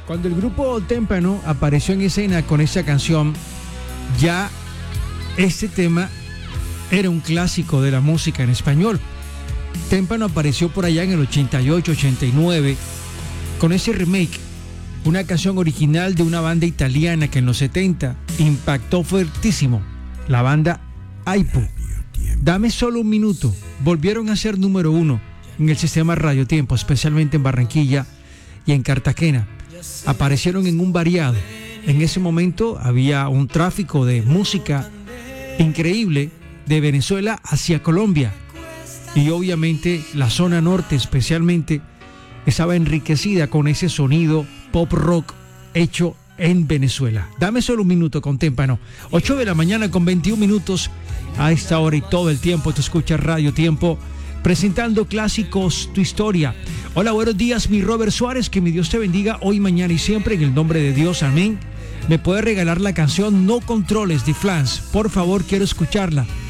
Cuando el grupo Témpano apareció en escena con esa canción, ya este tema era un clásico de la música en español. Témpano apareció por allá en el 88, 89 con ese remake, una canción original de una banda italiana que en los 70 impactó fuertísimo, la banda Aipu. Dame solo un minuto, volvieron a ser número 1 en el sistema Radio Tiempo, especialmente en Barranquilla y en Cartagena. Aparecieron en un variado. En ese momento había un tráfico de música increíble de Venezuela hacia Colombia, y obviamente la zona norte especialmente estaba enriquecida con ese sonido pop rock hecho en Venezuela. Dame solo un minuto con Témpano. 8 de la mañana con 21 minutos. A esta hora y todo el tiempo te escuchas Radio Tiempo, presentando clásicos, tu historia. Hola, buenos días, mi Robert Suárez. Que mi Dios te bendiga hoy, mañana y siempre, en el nombre de Dios, amén. ¿Me puede regalar la canción No Controles de Flans? Por favor, quiero escucharla.